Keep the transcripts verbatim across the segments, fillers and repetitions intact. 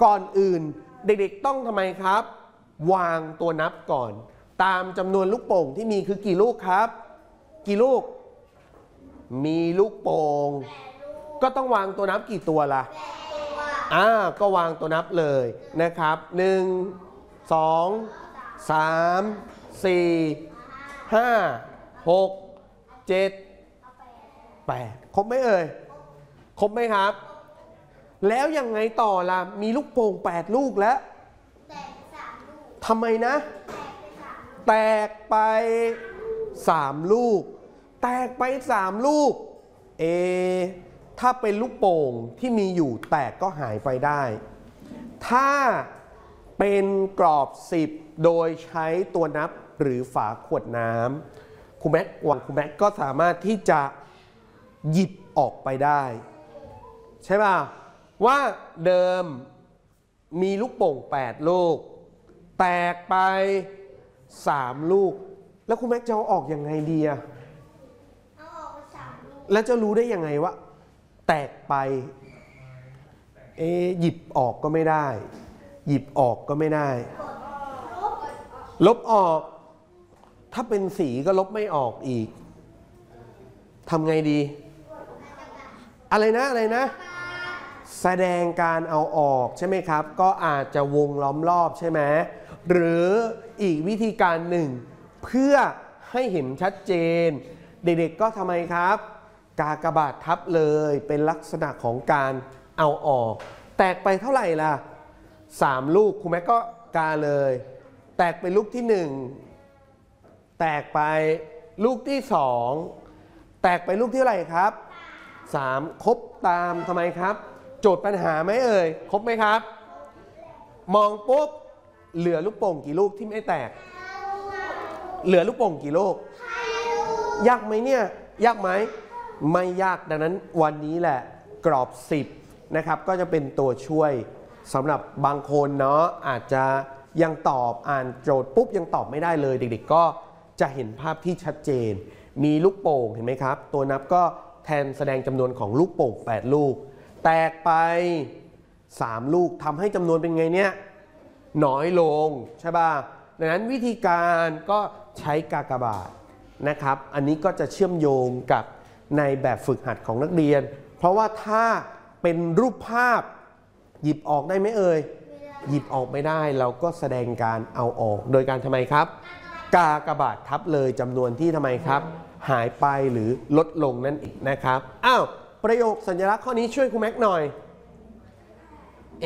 ก่อนอื่นเด็กๆต้องทำไมครับวางตัวนับก่อนตามจำนวนลูกโป่งที่มีคือกี่ลูกครับกี่ลูกมีลูกโป่งก็ต้องวางตัวนับกี่ตัวล่ะอ่าก็วางตัวนับเลยนะครับหนึ่งสองสามสี่ห้าหกเจ็ดแปดครบไหมเอ่ยครบไหมครับแล้วยังไงต่อล่ะมีลูกโป่งแปดลูกแล้วทำไมนะแตกไปสามลูกแตกไปสามลูกเอถ้าเป็นลูกโป่งที่มีอยู่แตกก็หายไปได้ถ้าเป็นกรอบสิบโดยใช้ตัวนับหรือฝาขวดน้ำครูแม็กวางครูแม็กก็สามารถที่จะหยิบออกไปได้ใช่ป่ะว่าเดิมมีลูกโป่งแปดลูกแตกไปสามลูกแล้วครูแม็กจะเอาออกยังไงดีอะเอาออกไปสามลูกแล้วจะรู้ได้ยังไงว่าแตกไปเอหยิบออกก็ไม่ได้หยิบออกก็ไม่ได้ลบออกถ้าเป็นสีก็ลบไม่ออกอีกทำไงดีอะไรนะอะไรนะแสดงการเอาออกใช่ไหมครับก็อาจจะวงล้อมรอบใช่ไหมหรืออีกวิธีการหนึ่งเพื่อให้เห็นชัดเจนเด็กๆก็ทำไมครับกากบาททับเลยเป็นลักษณะของการเอาออกแตกไปเท่าไหร่ล่ะสามลูกครูแม่ก็กาเลยแตกไปลูกที่หนึ่งแตกไปลูกที่สองแตกไปลูกที่เท่าไหร่ครับสามครบตามทำไมครับโจทย์ปัญหาไหมเอ่ยครบไหมครับมองปุ๊บเหลือลูกโป่งกี่ลูกที่ไม่แตกเหลือลูกโป่งกี่ลูกยากไหมเนี่ยยากไหมไม่ยากดังนั้นวันนี้แหละกรอบสิบนะครับก็จะเป็นตัวช่วยสำหรับบางคนเนาะอาจจะยังตอบอ่านโจทย์ปุ๊บยังตอบไม่ได้เลยเด็กๆก็จะเห็นภาพที่ชัดเจนมีลูกโป่งเห็นไหมครับตัวนับก็แทนแสดงจำนวนของลูกโป่งแปดลูกแตกไปสามลูกทำให้จำนวนเป็นไงเนี่ยน้อยลงใช่ป่ะดังนั้นวิธีการก็ใช้กากบาทนะครับอันนี้ก็จะเชื่อมโยงกับในแบบฝึกหัดของนักเรียนเพราะว่าถ้าเป็นรูปภาพหยิบออกได้ไหมเอ่ยหยิบออกไม่ได้เราก็แสดงการเอาออกโดยการทำไมครับกากบาททับเลยจำนวนที่ทำไมครับหายไปหรือลดลงนั่นเองนะครับอ้าวประโยคสัญลักษณ์ข้อนี้ช่วยครูแม็กหน่อยเอ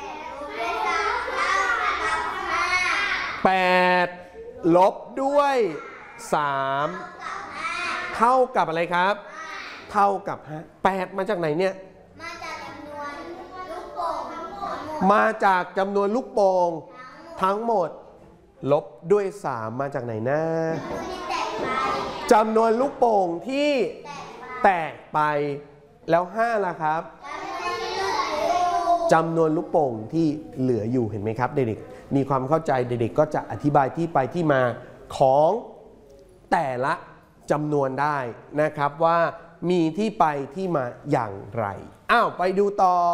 แปดลบด้วยสามเท่ากับอะไรครับเท่ากับห้าแปดมาจากไหนเนี่ยมาจากจำนวนลูกโป่งมาจากจำนวนลูกโป่งทั้งหมดลบด้วยสามมาจากไหนนะจำนวนลูกโป่งที่แตกไปแล้วห้าล่ะครับจำนวนลูกโป่งที่เหลืออยู่เห็นไหมครับเด็กๆมีความเข้าใจเด็กๆก็จะอธิบายที่ไปที่มาของแต่ละจำนวนได้นะครับว่ามีที่ไปที่มาอย่างไรอ้าวไปดูต่อ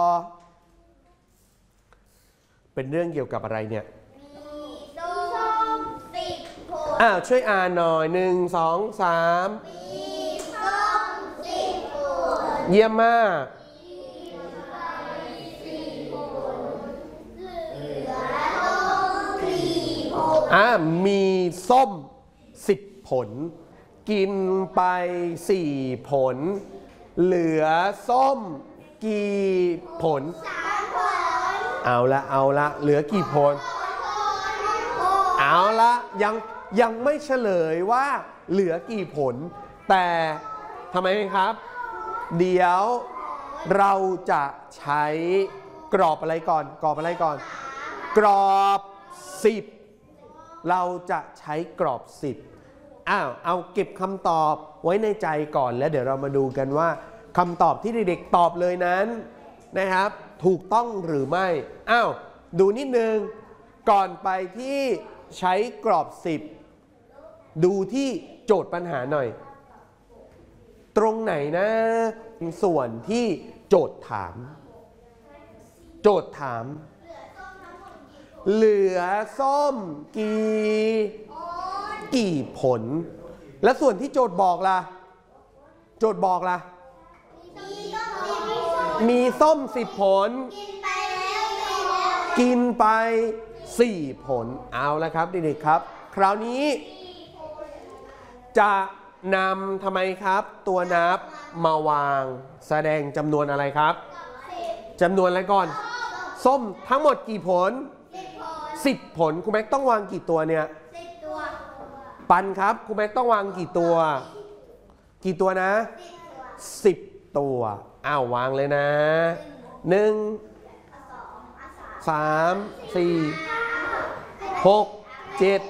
เป็นเรื่องเกี่ยวกับอะไรเนี่ยมีส้มสิบผลอ้าวช่วยอ่านหน่อยหนึ่งสองสามมีส้มสิบผลเยี่ยมมากอ่ามีส้มสิบผลกินไปสี่ผลเหลือส้มกี่ผลสามผลเอาละเอาละเหลือกี่ผลเอาละยังยังไม่เฉลยว่าเหลือกี่ผลแต่ทำไมครับเดี๋ยวเราจะใช้กรอบอะไรก่อนกรอบอะไรก่อนกรอบสิบเราจะใช้กรอบสิบอ้าวเอาเก็บคำตอบไว้ในใจก่อนแล้วเดี๋ยวเรามาดูกันว่าคำตอบที่เด็กๆตอบเลยนั้นนะครับถูกต้องหรือไม่อ้าวดูนิดนึงก่อนไปที่ใช้กรอบสิบดูที่โจทย์ปัญหาหน่อยตรงไหนนะส่วนที่โจทย์ถามโจทย์ถามเหลือส้มกี่กี่ผลและส่วนที่โจทย์บอกล่ะโจทย์บอกล่ะมีส้มสิบผลกินไปสี่ผลเอาละครับเด็กๆครับคราวนี้จะนำทำไมครับตัวนับมาวางแสดงจำนวนอะไรครับจำนวนอะไรก่อนส้มทั้งหมดกี่ผลสิบผลครูแม็กต้องวางกี่ตัวเนี่ยปันครับครูแม็กต้องวางกี่ตัวกี่ตัวนะสิบตัวอ้าววางเลยนะหนึ่งสามสี่หกเจ็ด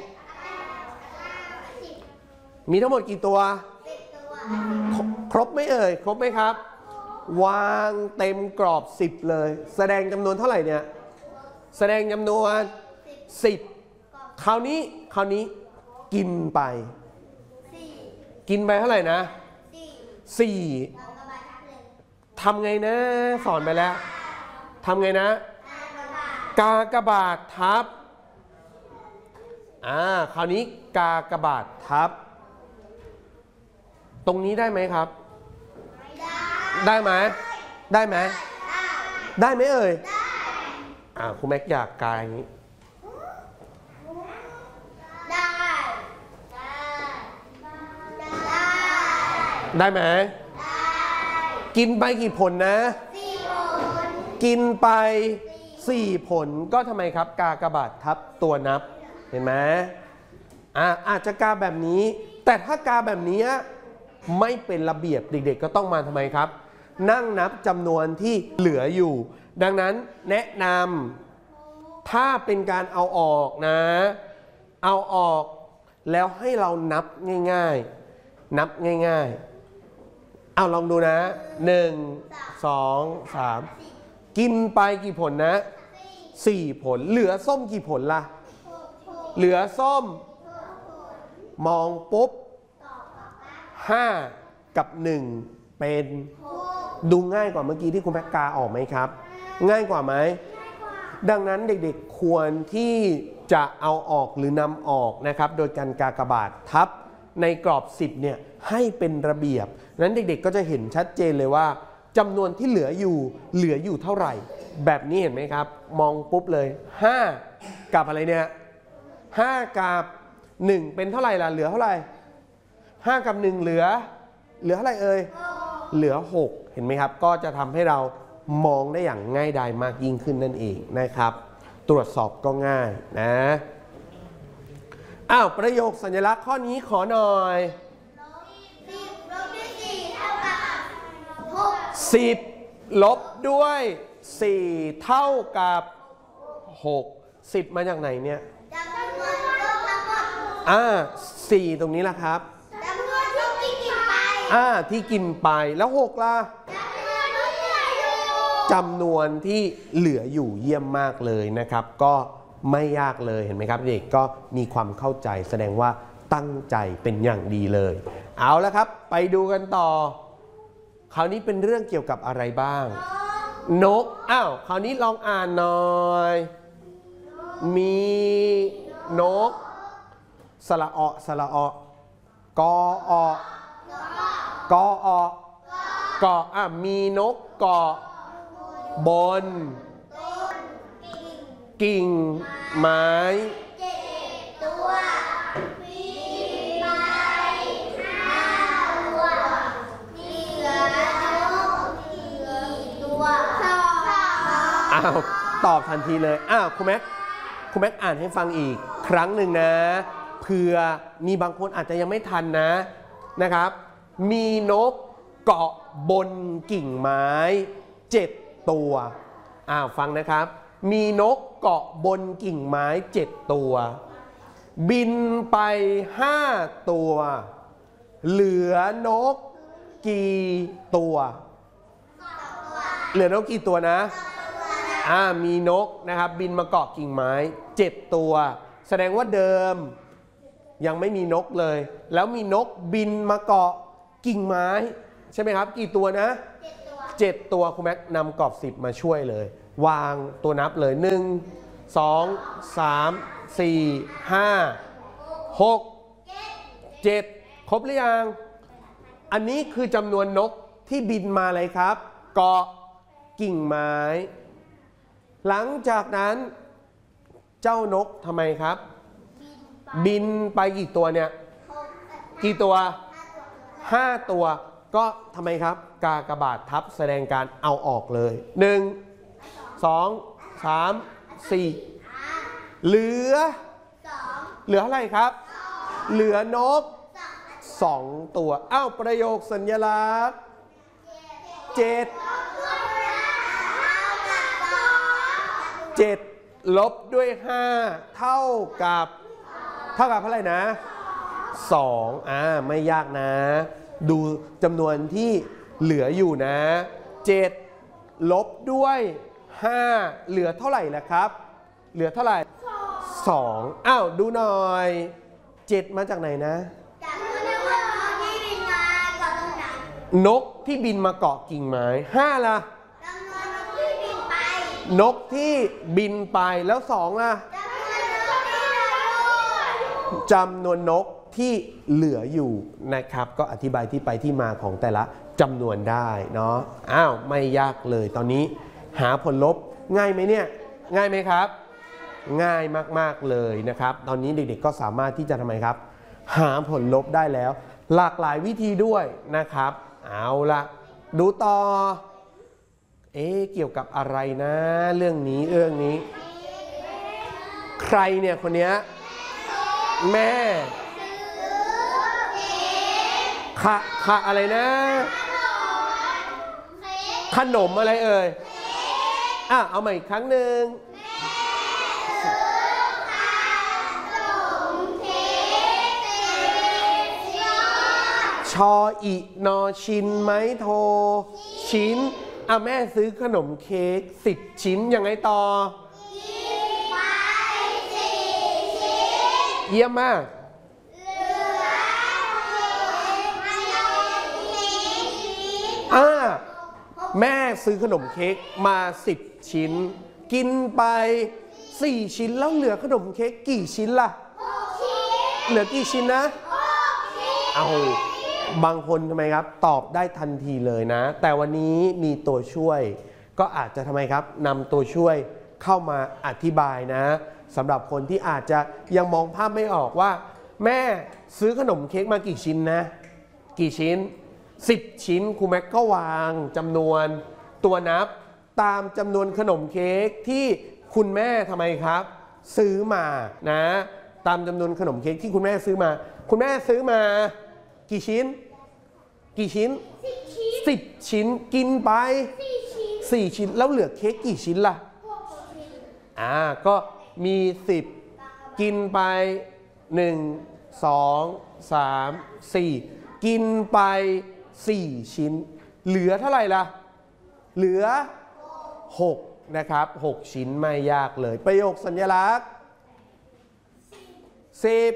มีทั้งหมดกี่ตัวครบไหมเอ่ยครบไหมครับวางเต็มกรอบสิบเลยแสดงจำนวนเท่าไหร่เนี่ยแสดงจำนวนสิบคราวนี้คราวนี้กินไปกินไปเท่าไหร่นะสี่ทำไงนะสอนไปแล้วทำไงนะกากบาททับอ่าคราวนี้กากบาททับตรงนี้ได้ไหมครับได้ไหมได้ไหมได้ไหมเอ่ยอ่าคุณแม็กอยากกายอย่างนี้ได้ได้ไหมกินไปกี่ผลนะสี่ผลกินไปสี่ผลก็ทำไมครับกากบาททับตัวนับเห็นไหมอ่าอาจจะกาแบบนี้แต่ถ้ากาแบบนี้ไม่เป็นระเบียบเด็กๆก็ต้องมาทำไมครับนั่งนับจำนวนที่เหลืออยู่ดังนั้นแนะนำถ้าเป็นการเอาออกนะเอาออกแล้วให้เรานับง่ายๆนับง่ายๆเอาลองดูนะหนึ่งสองสามกินไปกี่ผลนะสี่ผลเหลือส้มกี่ผลล่ะเหลือส้มมองปุ๊บห้ากับหนึ่งเป็นดูง่ายกว่าเมื่อกี้ที่คุณแม็กกาออกไหมครับง่ายกว่าไหมดังนั้นเด็กๆควรที่จะเอาออกหรือนำออกนะครับโดยการกากบาททับในกรอบสิบเนี่ยให้เป็นระเบียบนั้นเด็กๆก็จะเห็นชัดเจนเลยว่าจำนวนที่เหลืออยู่เหลืออยู่เท่าไหร่แบบนี้เห็นไหมครับมองปุ๊บเลยห้ากับอะไรเนี่ยห้ากับหนึ่งเป็นเท่าไหร่ล่ะเหลือเท่าไหร่ห้ากับหนึ่งเหลือเหลือเท่าไหร่เอ่ยเหลือหกเห็นไหมครับก็จะทำให้เรามองได้อย่างง่ายดายมากยิ่งขึ้นนั่นเองนะครับตรวจสอบก็ง่ายนะอ้าวประโยคสัญลักษณ์ข้อนี้ขอหน่อยสิบลบด้วยสี่เท่ากับหกสิบมาจากไหนเนี่ยอ่าสี่ตรงนี้แหละครับอ่าที่กินไปแล้วหกล่ะจำนวนที่เหลืออยู่เยี่ยมมากเลยนะครับก็ไม่ยากเลยเห็นไหมครับเด็กก็มีความเข้าใจแสดงว่าตั้งใจเป็นอย่างดีเลยเอาละครับไปดูกันต่อคราวนี้เป็นเรื่องเกี่ยวกับอะไรบ้างนกอ้าวคราวนี้ลองอ่านหน่อยมีนกสระอสระอกออกออเกาะอ่ะมีนกเกาะบนกิ่งไม้อ้าวตอบทันทีเลยอ้าวคุณแม็กคุณแม็กอ่านให้ฟังอีกครั้งหนึ่งนะเผื่อมีบางคนอาจจะยังไม่ทันนะนะครับมีนกเกาะบนกิ่งไม้เจ็ดตัวอ้าวฟังนะครับมีนกเกาะบนกิ่งไม้เจ็ดตัวบินไปห้าตัวเหลือนกกี่ตัวเหลือนกกี่ตัวนะอ่ามีนกนะครับบินมาเกาะกิ่งไม้เจ็ดตัวแสดงว่าเดิมยังไม่มีนกเลยแล้วมีนกบินมาเกาะกิ่งไม้ใช่ไหมครับกี่ตัวนะเจ็ดตัวคุณแม็กนำกรอบสิบมาช่วยเลยวางตัวนับเลยหนึ่งสองสามสี่ห้าหกเจ็ดครบหรือยังอันนี้คือจำนวนนกที่บินมาเลยครับเกาะกิ่งไม้หลังจากนั้นเจ้านกทำไมครับบินไปกี่ตัวเนี่ยกี่ตัวห้าตัวก็ทำไมครับกากบาททับแสดงการเอาออกเลยหนึ่งสองสามสี่เหลือเหลืออะไรครับเหลือนกสองตัวอ้าวประโยคสัญลักษณ์เจ็ดเจ็ดลบด้วยห้าเท่ากับเท่ากับเท่าไหร่นะสองอ่าไม่ยากนะดูจำนวนที่เหลืออยู่นะเจ็ดลบด้วยห้าเหลือเท่าไหร่ล่ะครับเหลือเท่าไหร่สองอ้าวดูหน่อยเจ็ดมาจากไหนนะนกที่บินมาเกาะกิ่งไม้ห้าล่ะนกที่บินไปแล้วสองล่ะจำนวนนกที่เหลืออยู่นะครับก็อธิบายที่ไปที่มาของแต่ละจำนวนได้เนาะอ้าวไม่ยากเลยตอนนี้หาผลลบง่ายไหมเนี่ยง่ายไหมครับง่ายมากๆเลยนะครับตอนนี้เด็กๆก็สามารถที่จะทำไมครับหาผลลบได้แล้วหลากหลายวิธีด้วยนะครับเอาละดูต่อเอ๊ะเกี่ยวกับอะไรนะเรื่องนี้เรื่องนี้ใครเนี่ยคนเนี้ยแม่ค่ะค่ะอะไรนะขนมอะไรเอ่ยอ่ะเอาใหม่อีกครั้งหนึ่งชออินอชินไม้โทชิ้นอ่ะแม่ซื้อขนมเค้กสิบชิ้นยังไงต่อเยี่ยมมากอ่าแม่ซื้อขนมเค้กมาสิบชิ้นกินไปสี่ชิ้นแล้วเหลือขนมเค้กกี่ชิ้นล่ะเหลือกี่ชิ้นนะเอาบางคนทำไมครับตอบได้ทันทีเลยนะแต่วันนี้มีตัวช่วยก็อาจจะทำไมครับนำตัวช่วยเข้ามาอธิบายนะสำหรับคนที่อาจจะยังมองภาพไม่ออกว่าแม่ซื้อขนมเค้กมากี่ชิ้นนะกี่ชิ้นสิบชิ้นครูแม็กก็วางจำนวนตัวนับตามจำนวนขนมเค้กที่คุณแม่ทำไมครับซื้อมานะตามจำนวนขนมเค้กที่คุณแม่ซื้อมาคุณแม่ซื้อมากี่ชิ้นกี่ชิ้นสิบชิ้นกินไปสี่ชิ้นแล้วเหลือเค้กกี่ชิ้นล่ะอ่าก็มีสิบกินไปหนึ่ง สอง สาม สี่กินไปสี่ชิ้นเหลือเท่าไหร่ล่ะเหลือหกนะครับหกชิ้นไม่ยากเลยประโยคสัญลักษณ์สิบ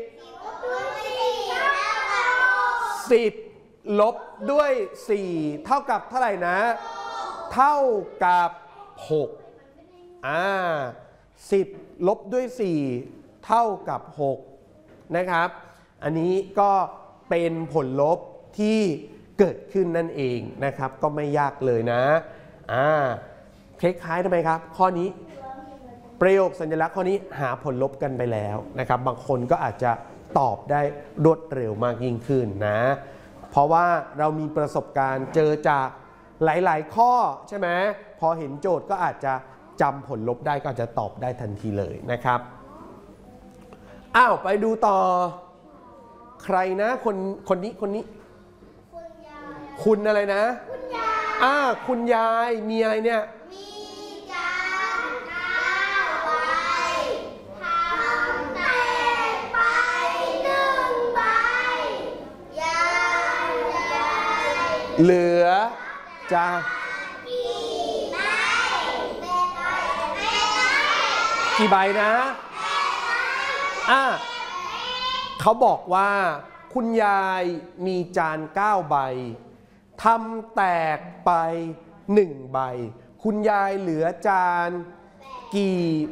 สิบลบด้วยสี่เท่ากับเท่าไหร่นะเท่ากับหกอ่าสิบลบด้วยสี่เท่ากับหกนะครับอันนี้ก็เป็นผลลบที่เกิดขึ้นนั่นเองนะครับก็ไม่ยากเลยนะอ่าคล้ายๆทำไมครับข้อนี้ประโยคสัญลักษณ์ข้อนี้หาผลลบกันไปแล้วนะครับบางคนก็อาจจะตอบได้รวดเร็วมากยิ่งขึ้นนะเพราะว่าเรามีประสบการณ์เจอจากหลายๆข้อใช่ไหมพอเห็นโจทย์ก็อาจจะจำผลลบได้ก็จะตอบได้ทันทีเลยนะครับอ้าวไปดูต่อใครนะคนคนนี้คนนี้คุณอะไรนะคุณยายอ่าคุณยายมีอะไรเนี่ยมีจานข้าวใบทำแตกไปหนึ่งใบยายยายเหลือจ้ากี่ใบนะอ่ะเขาบอกว่าคุณยายมีจานเก้าใบทำแตกไปหนึ่งใบคุณยายเหลือจานกี่